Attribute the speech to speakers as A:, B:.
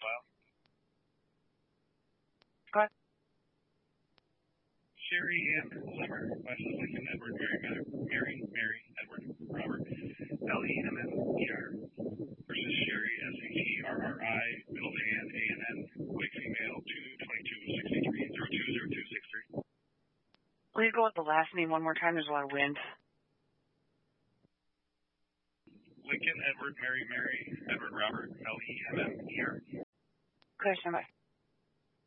A: file.
B: Go ahead.
A: Sherry Ann Lemmer, West Lincoln, Edward, Mary, Edward, Robert, Lemmer, versus Sherry, SHERRI, middle Ann, ANN, Wake female, 22263020263.
B: Please go with the last name one more time. There's a lot of wind.
A: Lincoln, Edward, Mary, Edward, Robert, LEMMER.
B: Clear, stand by.